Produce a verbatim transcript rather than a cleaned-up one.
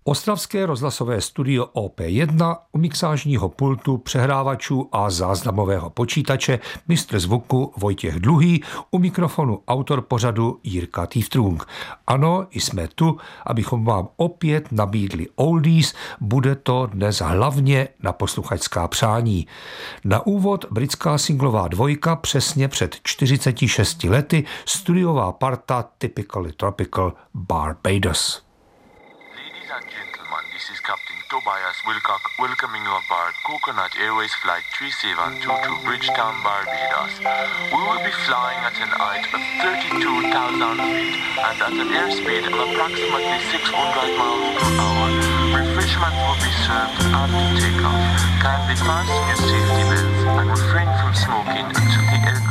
Ostravské rozhlasové studio O P jedna u mixážního pultu, přehrávačů a záznamového počítače mistr zvuku Vojtěch Dluhý, u mikrofonu autor pořadu Jirka Týftrung. Ano, jsme tu, abychom vám opět nabídli oldies, bude to dnes hlavně na posluchačská přání. Na úvod britská singlová dvojka přesně před čtyřiceti šesti lety, studiová parta Typically Tropical Barbados. This is Captain Tobias Wilcock welcoming you aboard Coconut Airways Flight three seven two to Bridgetown, Barbados. We will be flying at an height of thirty-two thousand feet and at an airspeed of approximately six hundred miles per hour. Refreshment will be served after takeoff. Kindly fasten your safety belts and refrain from smoking until the aircraft